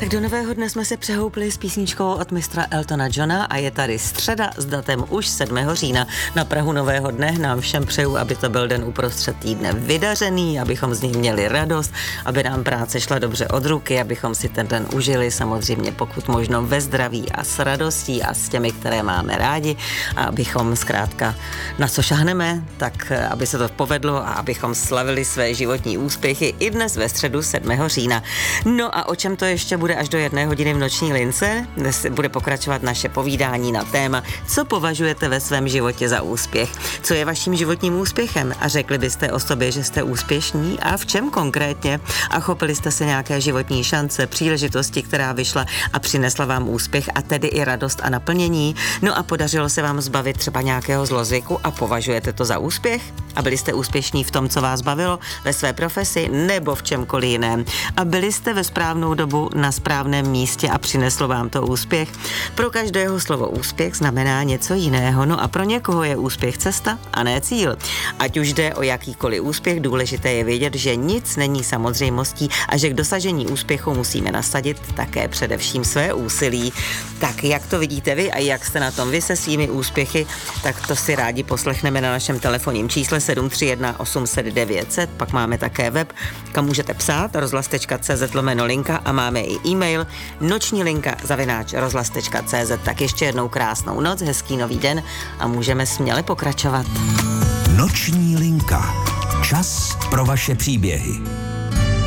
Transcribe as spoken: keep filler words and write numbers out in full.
Tak do nového dne jsme se přehoupli s písničkou od mistra Eltona Johna a je tady středa s datem už sedmého října. Na prahu nového dne nám všem přeju, aby to byl den uprostřed týdne vydařený, abychom z něj měli radost, aby nám práce šla dobře od ruky, abychom si ten den užili, samozřejmě pokud možno ve zdraví a s radostí a s těmi, které máme rádi, a abychom zkrátka na co šahneme, tak aby se to povedlo a abychom slavili své životní úspěchy i dnes ve středu sedmého října. No a o čem to ještě bude až do jedné hodiny v noční lince? Dnes bude pokračovat naše povídání na téma, co považujete ve svém životě za úspěch. Co je vaším životním úspěchem? A řekli byste o sobě, že jste úspěšní? A v čem konkrétně? A chopili jste se nějaké životní šance, příležitosti, která vyšla a přinesla vám úspěch a tedy i radost a naplnění? No a podařilo se vám zbavit třeba nějakého zlozvyku a považujete to za úspěch? A byli jste úspěšní v tom, co vás bavilo, ve své profesi nebo v čemkoliv jiném? A byli jste ve správnou dobu na správném místě a přineslo vám to úspěch? Pro každého slovo úspěch znamená něco jiného, no a pro někoho je úspěch cesta a ne cíl. Ať už jde o jakýkoliv úspěch, důležité je vědět, že nic není samozřejmostí a že k dosažení úspěchu musíme nasadit také především své úsilí. Tak jak to vidíte vy a jak jste na tom vy se svými úspěchy, tak to si rádi poslechneme na našem telefonním čísle sedm tři jedna osm set devět set, pak máme také web, kam můžete psát rozhlas tečka cé zet lomeno linka a máme i e-mail noční linka zavináč rozhlas tečka cé zet. Tak ještě jednou krásnou noc, hezký nový den a můžeme směle pokračovat. Noční linka. Čas pro vaše příběhy.